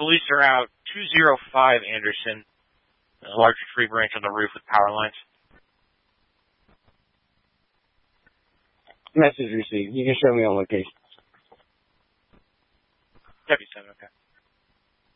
police are out 205 Anderson. A large tree branch on the roof with power lines. Message received. You can show me on location. W7, okay.